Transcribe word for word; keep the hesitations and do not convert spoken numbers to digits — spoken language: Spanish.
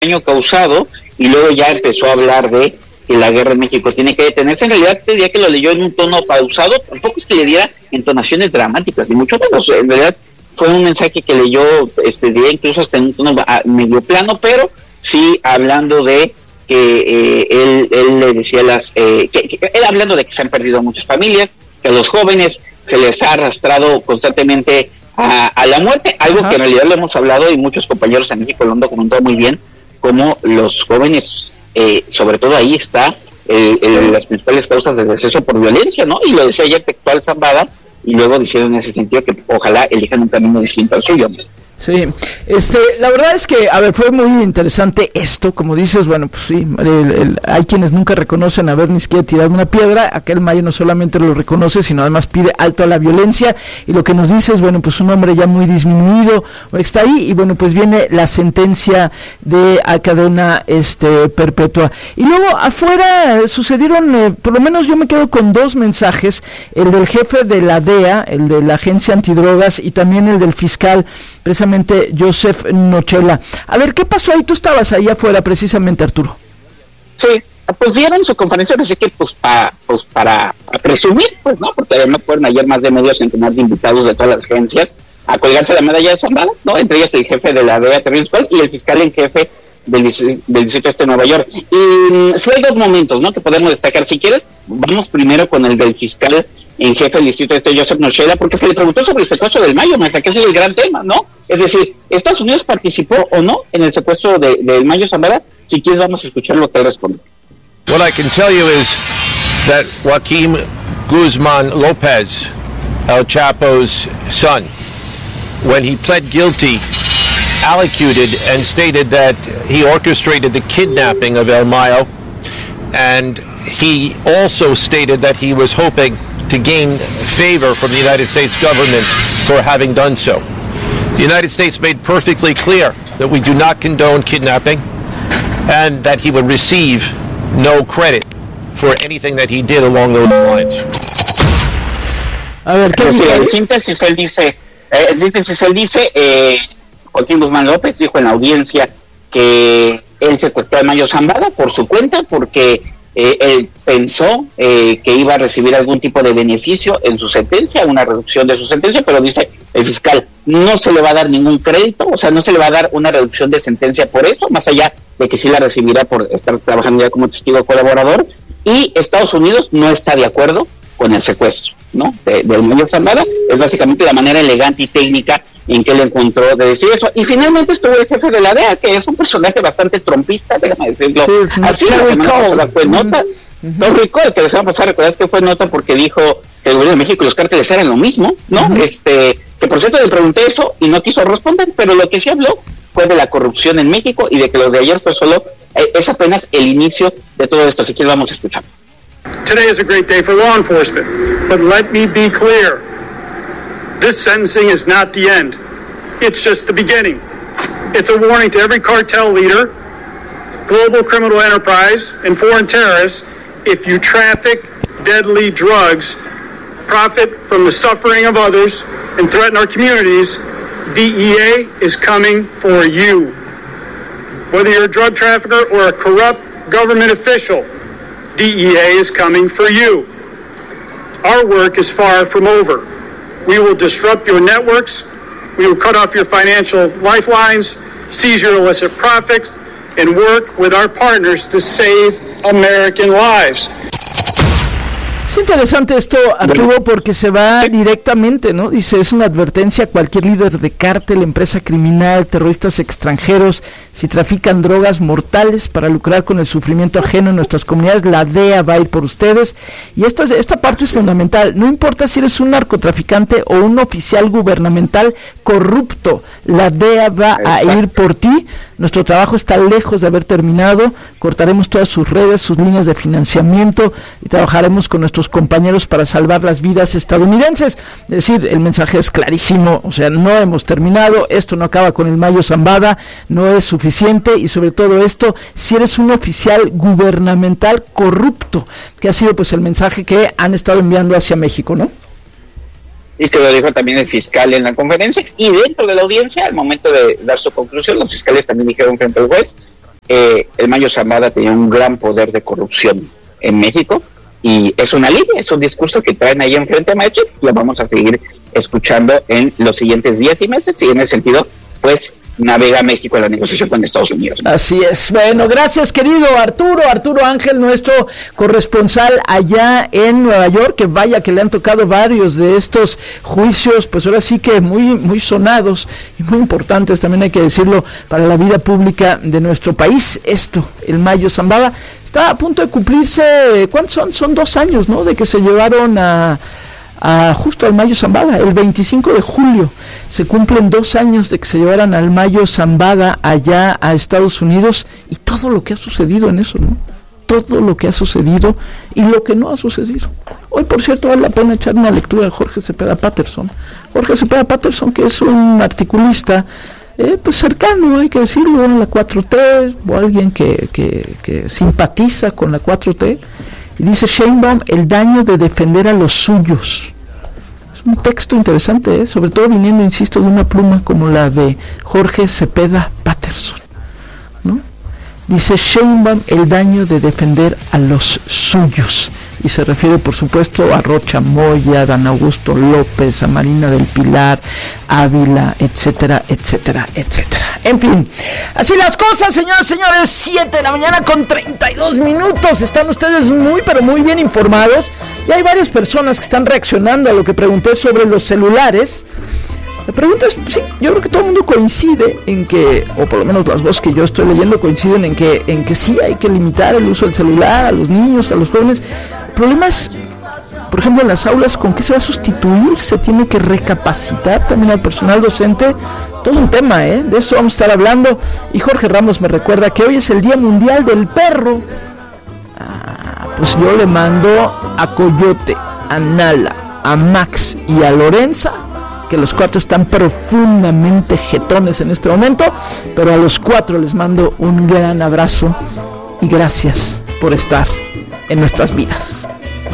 daño causado, y luego ya empezó a hablar de que la guerra en México tiene que detenerse. En realidad te diría que lo leyó en un tono pausado, tampoco es que le diera entonaciones dramáticas, ni mucho menos. En realidad fue un mensaje que leyó, este, diría incluso hasta en un tono medio plano, pero sí hablando de que eh, él, él le decía las, eh, que, que, él hablando de que se han perdido muchas familias, que a los jóvenes se les ha arrastrado constantemente a, a la muerte, algo Ajá. que en realidad lo hemos hablado y muchos compañeros en México lo han documentado muy bien, como los jóvenes, eh, sobre todo ahí está eh, eh, las principales causas de deceso por violencia, ¿no? Y lo decía ayer textual Zambada, y luego dijeron en ese sentido que ojalá elijan un camino distinto al suyo, ¿no? Sí, este, la verdad es que, a ver, fue muy interesante esto, como dices, bueno, pues sí, el, el, hay quienes nunca reconocen haber ni siquiera tirado una piedra, aquel Mayo no solamente lo reconoce, sino además pide alto a la violencia, y lo que nos dice es, bueno, pues un hombre ya muy disminuido está ahí, y bueno, pues viene la sentencia de a cadena este perpetua. Y luego afuera sucedieron, eh, por lo menos yo me quedo con dos mensajes, el del jefe de la D E A, el de la Agencia Antidrogas, y también el del fiscal, precisamente Joseph Nochela. A ver, ¿qué pasó ahí? Tú estabas ahí afuera precisamente, Arturo. Sí, pues dieron su conferencia, así que pues, pa, pues para presumir, pues no, porque además fueron ayer más de medio centenar de invitados de todas las agencias a colgarse la medalla de Zambada, ¿no? Entre ellos el jefe de la D E A, Terrence Paul, y el fiscal en jefe del, del Distrito Este de Nueva York. Y sí hay dos momentos, ¿no?, que podemos destacar. Si quieres, vamos primero con el del fiscal en jefe del Distrito Este, Joseph Nochela, porque se le preguntó sobre el secuestro del Mayo, Maestra, que ese es el gran tema, ¿no? Es decir, ¿Estados Unidos participó o no en el secuestro de, del Mayo Zambada? Si quieres, vamos a escuchar lo que él responde. What I can tell you is that Joaquin Guzman Lopez, El Chapo's son, when he pled guilty, allocuted and stated that he orchestrated the kidnapping of El Mayo, and he also stated that he was hoping to gain favor from the United States government for having done so. The United States made perfectly clear that we do not condone kidnapping and that he would receive no credit for anything that he did along those lines. A ver, ¿qué dice? En síntesis él dice, eh, en síntesis él dice, eh, Joaquín Guzmán López dijo en la audiencia que él secuestró a Mayo Zambada por su cuenta porque Eh, él pensó eh, que iba a recibir algún tipo de beneficio en su sentencia, una reducción de su sentencia, pero dice el fiscal, no se le va a dar ningún crédito, o sea, no se le va a dar una reducción de sentencia por eso, más allá de que sí la recibirá por estar trabajando ya como testigo colaborador, y Estados Unidos no está de acuerdo con el secuestro, ¿no?, de, del Mayo Zambada. Es básicamente la manera elegante y técnica en que él encontró de decir eso. Y finalmente estuvo el jefe de la D E A, que es un personaje bastante trompista, déjame decirlo sí, así. La semana pasada fue nota, no uh-huh. Recall, que la semana pasada recordás que fue nota porque dijo que el gobierno de México y los cárteles eran lo mismo, ¿no? Uh-huh. Este, que por cierto le pregunté eso y no quiso responder, pero lo que sí habló fue de la corrupción en México y de que lo de ayer fue solo, eh, es apenas el inicio de todo esto. Así que vamos a escuchar. Today is a great day for law enforcement, but let me be clear. This sentencing is not the end. It's just the beginning. It's a warning to every cartel leader, global criminal enterprise, and foreign terrorists. If you traffic deadly drugs, profit from the suffering of others, and threaten our communities, D E A is coming for you. Whether you're a drug trafficker or a corrupt government official, D E A is coming for you. Our work is far from over. We will disrupt your networks, we will cut off your financial lifelines, seize your illicit profits, and work with our partners to save American lives. Es interesante esto, Arturo, porque se va directamente, ¿no? Dice, es una advertencia a cualquier líder de cártel, empresa criminal, terroristas extranjeros, si trafican drogas mortales para lucrar con el sufrimiento ajeno en nuestras comunidades, la D E A va a ir por ustedes. Y esta, esta parte es fundamental. No importa si eres un narcotraficante o un oficial gubernamental corrupto, la D E A va a ir por ti. Nuestro trabajo está lejos de haber terminado. Cortaremos todas sus redes, sus líneas de financiamiento y trabajaremos con nuestros compañeros para salvar las vidas estadounidenses. Es decir, el mensaje es clarísimo, o sea, no hemos terminado, esto no acaba con el Mayo Zambada, no es suficiente, y sobre todo esto, si eres un oficial gubernamental corrupto, que ha sido pues el mensaje que han estado enviando hacia México, ¿no? Y que lo dijo también el fiscal en la conferencia, y dentro de la audiencia, al momento de dar su conclusión, los fiscales también dijeron frente al juez eh, el Mayo Zambada tenía un gran poder de corrupción en México, y es una línea, es un discurso que traen ahí enfrente a Maechek, lo vamos a seguir escuchando en los siguientes días y meses, y en ese sentido, pues, navega México en la negociación con Estados Unidos. Así es. Bueno, gracias, querido Arturo, Arturo Ángel, nuestro corresponsal allá en Nueva York, que vaya que le han tocado varios de estos juicios, pues ahora sí que muy, muy sonados y muy importantes, también hay que decirlo, para la vida pública de nuestro país. Esto, el Mayo Zambada, está a punto de cumplirse, ¿cuántos son? Son dos años, ¿no?, de que se llevaron a... A, justo al Mayo Zambada, el veinticinco de julio se cumplen dos años de que se llevaran al Mayo Zambada allá a Estados Unidos, y todo lo que ha sucedido en eso, ¿no? Todo lo que ha sucedido y lo que no ha sucedido. Hoy, por cierto, vale la pena echar una lectura de Jorge Cepeda Patterson. Jorge Cepeda Patterson, que es un articulista eh, pues cercano, hay que decirlo, a la cuatro T, o alguien que, que, que simpatiza con la cuatro T. Y dice Sheinbaum, el daño de defender a los suyos. Es un texto interesante, ¿eh? Sobre todo viniendo, insisto, de una pluma como la de Jorge Cepeda Patterson, ¿no? Dice Sheinbaum, el daño de defender a los suyos. Y se refiere, por supuesto, a Rocha Moya, a Dan Augusto López, a Marina del Pilar, Ávila, etcétera, etcétera, etcétera. En fin, así las cosas, señoras y señores, siete de la mañana con treinta y dos minutos. Están ustedes muy, pero muy bien informados. Y hay varias personas que están reaccionando a lo que pregunté sobre los celulares. La pregunta es, sí, yo creo que todo el mundo coincide en que, o por lo menos las voces que yo estoy leyendo coinciden en que, en que sí hay que limitar el uso del celular a los niños, a los jóvenes. El problema es, por ejemplo, en las aulas, ¿con qué se va a sustituir? Se tiene que recapacitar también al personal docente. Todo un tema, ¿eh? De eso vamos a estar hablando. Y Jorge Ramos me recuerda que hoy es el Día Mundial del Perro. Ah, pues yo le mando a Coyote, a Nala, a Max y a Lorenza, que los cuatro están profundamente jetones en este momento, pero a los cuatro les mando un gran abrazo y gracias por estar en nuestras vidas.